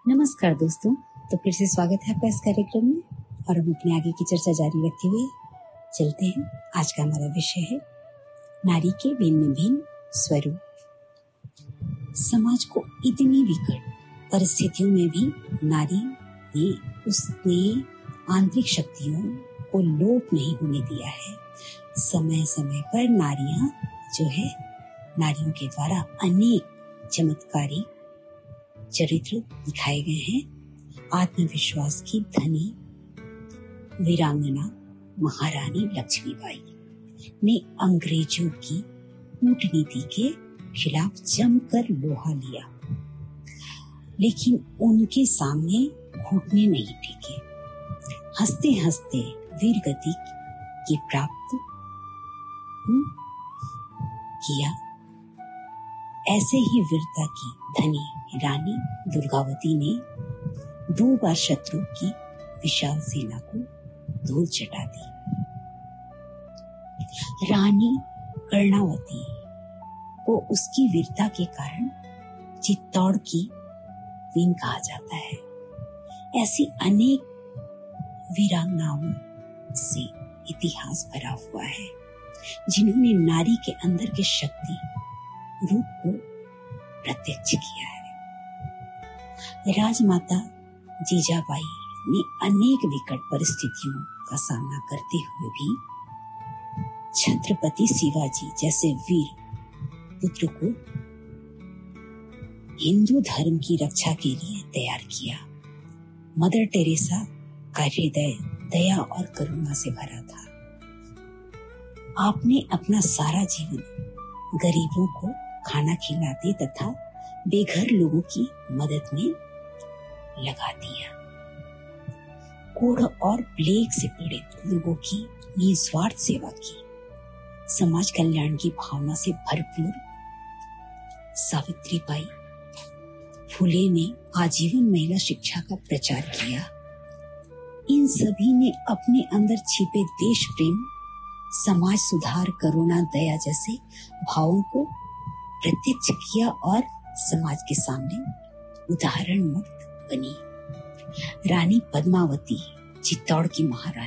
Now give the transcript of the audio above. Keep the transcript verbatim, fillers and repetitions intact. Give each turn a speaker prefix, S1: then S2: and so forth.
S1: नमस्कार दोस्तों, तो फिर से स्वागत है आपका इस कार्यक्रम में और हम अपने आगे की चर्चा जारी रखते हुए चलते हैं। आज का हमारा विषय है नारी के भिन्न भिन्न स्वरूप। समाज को इतनी विकट परिस्थितियों में भी नारी ने उसने आंतरिक शक्तियों को लोप नहीं होने दिया है। समय समय पर नारियां जो है नारियों के द्वारा अनेक चमत्कारी चरित्र दिखाए गए हैं। आत्मविश्वास की धनी वीरांगना महारानी लक्ष्मीबाई ने अंग्रेजों की कूटनीति के खिलाफ जमकर लोहा लिया, लेकिन उनके सामने घुटने नहीं टेके। हंसते हंसते वीर गति की प्राप्त किया। ऐसे ही वीरता की धनी रानी दुर्गावती ने दो बार शत्रु की विशाल सेना को धूल चटा दी। रानी कर्णावती को उसकी वीरता के कारण चित्तौड़ की क्वीन कहा जाता है। ऐसी अनेक वीरांगनाओं से इतिहास भरा हुआ है, जिन्होंने नारी के अंदर के शक्ति रूप को प्रत्यक्ष किया है। राजमाता जीजाबाई ने अनेक विकट परिस्थितियों का सामना करते हुए भी छत्रपति शिवाजी जैसे वीर पुत्र को हिंदू धर्म की रक्षा के लिए तैयार किया। मदर टेरेसा का हृदय दया और करुणा से भरा था। आपने अपना सारा जीवन गरीबों को खाना खिलाते तथा बेघर लोगों की मदद में लगा दिया। कोढ़ और प्लेग से पीड़ित लोगों की निस्वार्थ सेवा की। समाज कल्याण की भावना से भरपूर सावित्रीबाई फुले ने आजीवन महिला शिक्षा का प्रचार किया। इन सभी ने अपने अंदर छिपे देश प्रेम, समाज सुधार, करुणा, दया जैसे भावों को प्रत्यक्ष किया और समाज के सामने उदाहरण मुक्त बनी। रानी पद्मावती चित्तौड़ की महारानी